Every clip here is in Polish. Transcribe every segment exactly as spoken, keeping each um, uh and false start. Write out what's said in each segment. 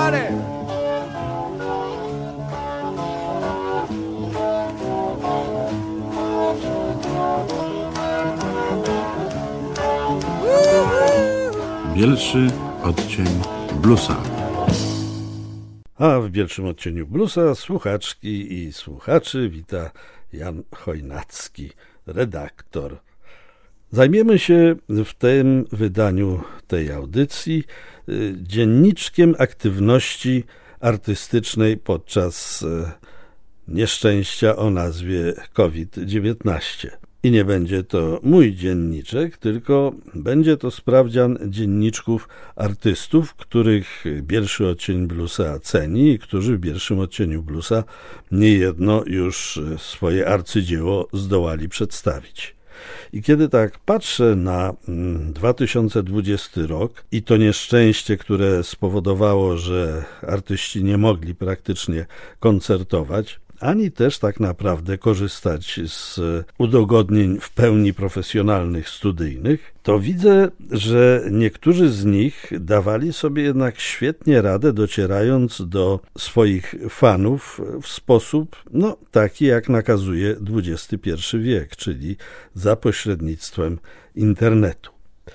everybody. Bielszy odcień bluesa. A w bielszym odcieniu bluesa słuchaczki i słuchaczy wita Jan Chojnacki, redaktor. Zajmiemy się w tym wydaniu tej audycji dzienniczkiem aktywności artystycznej podczas nieszczęścia o nazwie COVID dziewiętnaście. I nie będzie to mój dzienniczek, tylko będzie to sprawdzian dzienniczków artystów, których Bielszy odcień bluesa ceni i którzy w Bielszym odcieniu bluesa niejedno już swoje arcydzieło zdołali przedstawić. I kiedy tak patrzę na dwa tysiące dwudziesty rok i to nieszczęście, które spowodowało, że artyści nie mogli praktycznie koncertować, ani też tak naprawdę korzystać z udogodnień w pełni profesjonalnych, studyjnych, to widzę, że niektórzy z nich dawali sobie jednak świetnie radę, docierając do swoich fanów w sposób no, taki, jak nakazuje dwudziesty pierwszy wiek, czyli za pośrednictwem internetu.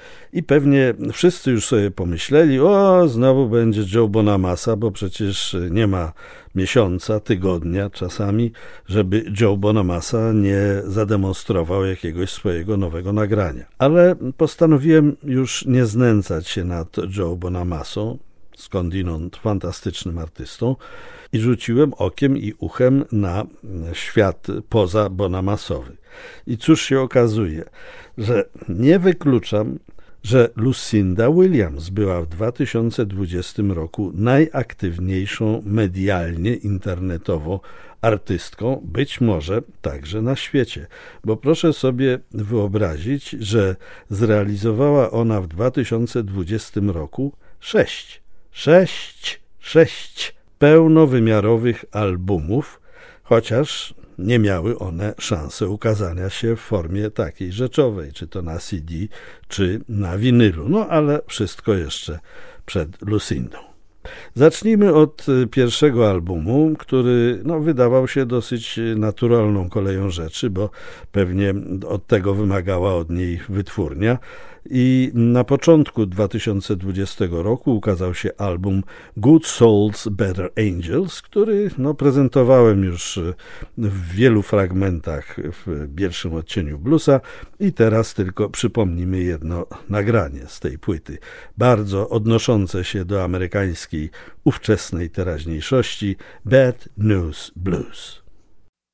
I pewnie wszyscy już sobie pomyśleli, o, znowu będzie Joe Bonamassa, bo przecież nie ma miesiąca, tygodnia czasami, żeby Joe Bonamassa nie zademonstrował jakiegoś swojego nowego nagrania. Ale postanowiłem już nie znęcać się nad Joe Bonamassą, skądinąd fantastycznym artystą, i rzuciłem okiem i uchem na świat poza Bonamassowy. I cóż się okazuje, że nie wykluczam, że Lucinda Williams była w dwa tysiące dwudziestym roku najaktywniejszą medialnie, internetowo artystką, być może także na świecie. Bo proszę sobie wyobrazić, że zrealizowała ona w dwa tysiące dwudziestym roku sześć, sześć, sześć pełnowymiarowych albumów, chociaż nie miały one szansy ukazania się w formie takiej rzeczowej, czy to na C D, czy na winylu. No ale wszystko jeszcze przed Lucindą. Zacznijmy od pierwszego albumu, który no, wydawał się dosyć naturalną koleją rzeczy, bo pewnie od tego wymagała od niej wytwórnia. I na początku dwa tysiące dwudziestego roku ukazał się album Good Souls, Better Angels, który no, prezentowałem już w wielu fragmentach w Bielszym odcieniu bluesa i teraz tylko przypomnimy jedno nagranie z tej płyty, bardzo odnoszące się do amerykańskiej ówczesnej teraźniejszości, Bad News Blues.